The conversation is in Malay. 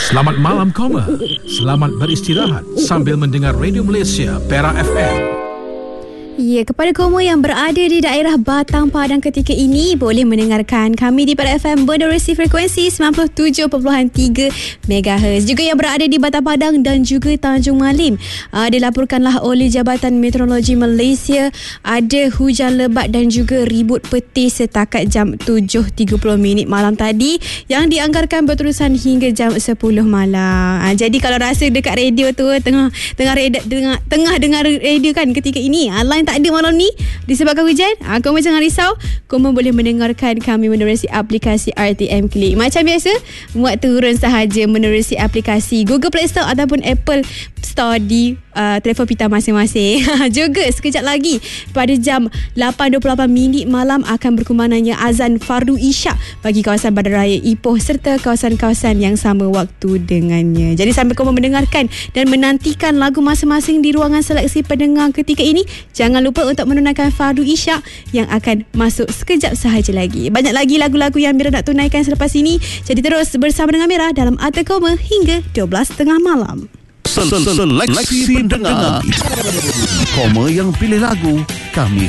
Selamat malam Koma. Selamat beristirahat sambil mendengar Radio Malaysia Perak FM. Ya, kepada kamu yang berada di daerah Batang Padang ketika ini, boleh mendengarkan kami di Perak FM menerusi frekuensi 97.3 MHz. Juga yang berada di Batang Padang dan juga Tanjung Malim, dilaporkanlah oleh Jabatan Meteorologi Malaysia ada hujan lebat dan juga ribut petis setakat jam 7.30 malam tadi yang dianggarkan berterusan hingga jam 10 malam. Jadi kalau rasa dekat radio tu tengah dengar radio kan ketika ini, line tak ada malam ni disebabkan hujan, kamu jangan risau, kamu boleh mendengarkan kami menerusi aplikasi RTM Click. Macam biasa, muat turun sahaja menerusi aplikasi Google Play Store ataupun Apple Store di telefon pita masing-masing. Juga sekejap lagi pada jam 8.28 malam akan berkumandangnya azan Fardu Isyak bagi kawasan Bandaraya Ipoh serta kawasan-kawasan yang sama waktu dengannya. Jadi sambil kamu mendengarkan dan menantikan lagu masing-masing di ruangan seleksi pendengar ketika ini, jangan lupa untuk menunaikan Fardu Isyak yang akan masuk sekejap sahaja lagi. Banyak lagi lagu-lagu yang Mira nak tunaikan selepas ini. Jadi terus bersama dengan Mira dalam Arti Koma hingga 12.30 malam. Seleksi pendengar Koma yang pilih lagu, kami